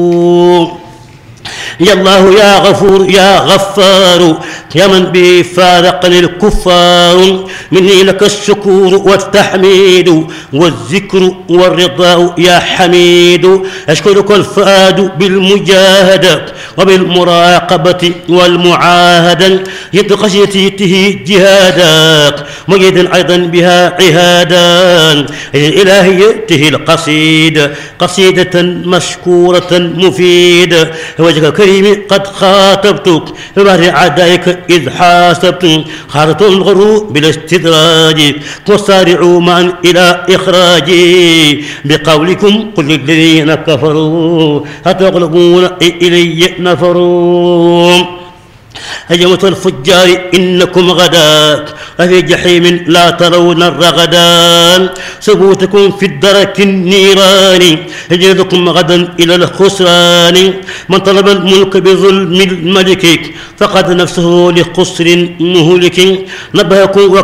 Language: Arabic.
يا الله يا غفور يا غفار يا من به فارقني الكفار، مني لك الشكور والتحميد والذكر والرضا يا حميد. أشكرك الفؤاد بالمجاهدة وبالمراقبة والمعاهدة، يد خشيته جهادا مجد أيضا بها عهادا. إلهيته القصيدة قصيدة مشكورة مفيدة، وجهك الكريم قد خاطبتك ببحر عدائك إذ حاسبت، خارط الغروب بالاستدراج وسارعوا معا إلى إخراجي بقولكم قل للذين كفروا أتغلبون إلي نفروا. أيها الفجار إنكم غدا وفي جحيم لا ترون الرغدان، ثبوتكم في الدرك النيران يجلدكم غدا إلى الخسران. من طلب الملك بظلم الملك فقد نفسه لخسر مهلك، نبهكم